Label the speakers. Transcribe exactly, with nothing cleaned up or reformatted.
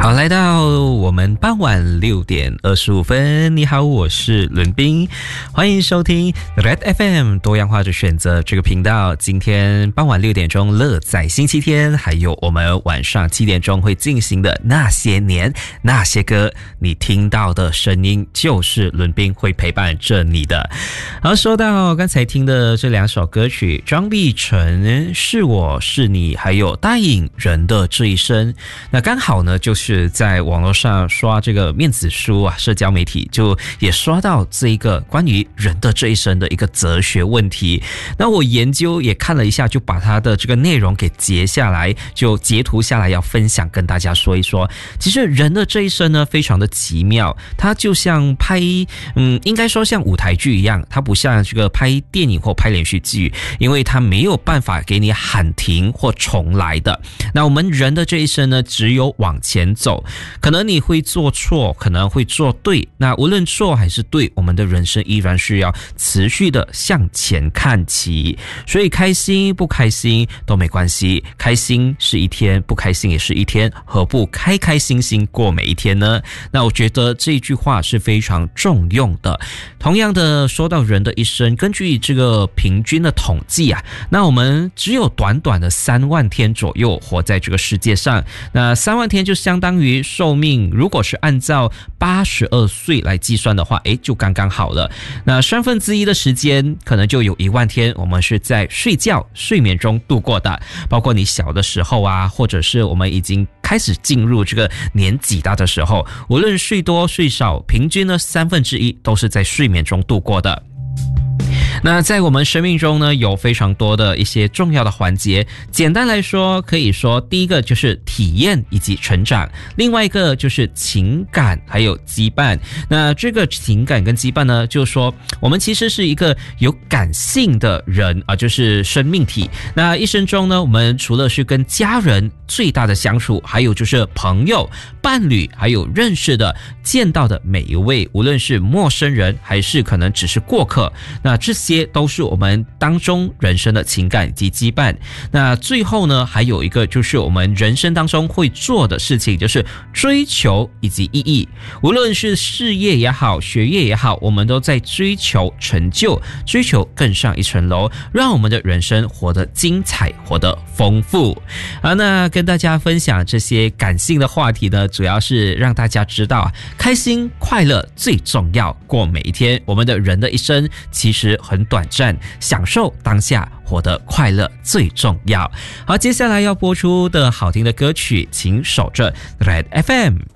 Speaker 1: 好，来到我们傍晚六点二十五分。你好，我是伦斌，欢迎收听 Red F M 多样化的选择这个频道。今天傍晚六点钟乐在星期天，还有我们晚上七点钟会进行的那些年那些歌，你听到的声音就是伦斌会陪伴着你的。好，说到刚才听的这两首歌曲，张碧晨是我是你，还有答应人的这一生，那刚好呢就是在网络上刷这个面子书啊，社交媒体就也刷到这一个关于人的这一生的一个哲学问题。那我研究也看了一下，就把它的这个内容给截下来，就截图下来要分享跟大家说一说。其实人的这一生呢非常的奇妙，它就像拍嗯，应该说像舞台剧一样，它不像这个拍电影或拍连续剧，因为它没有办法给你喊停或重来的。那我们人的这一生呢只有往前走，可能你会做错，可能会做对，那无论错还是对，我们的人生依然是要持续的向前看齐。所以开心不开心都没关系，开心是一天，不开心也是一天，何不开开心心过每一天呢？那我觉得这句话是非常重用的。同样的，说到人的一生，根据这个平均的统计啊，那我们只有短短的三万天左右活在这个世界上。那三万天就相当于寿命，如果是按照八十二岁来计算的话，诶，就刚刚好了。那三分之一的时间，可能就有一万天，我们是在睡觉、睡眠中度过的。包括你小的时候啊，或者是我们已经开始进入这个年纪大的时候，无论睡多睡少，平均呢三分之一都是在睡眠中度过的。那在我们生命中呢，有非常多的一些重要的环节。简单来说，可以说第一个就是体验以及成长，另外一个就是情感还有羁绊。那这个情感跟羁绊呢，就是说我们其实是一个有感性的人啊，就是生命体。那一生中呢，我们除了是跟家人最大的相处，还有就是朋友、伴侣，还有认识的、见到的每一位，无论是陌生人还是可能只是过客，那这些都是我们当中人生的情感及羁绊。那最后呢，还有一个就是我们人生当中会做的事情，就是追求以及意义。无论是事业也好，学业也好，我们都在追求成就，追求更上一层楼，让我们的人生活得精彩，活得丰富。好，那跟大家分享这些感性的话题呢，主要是让大家知道，开心快乐最重要，过每一天。我们的人的一生其实很短暂，享受当下，活得快乐最重要。好，接下来要播出的好听的歌曲，请守着 Red F M。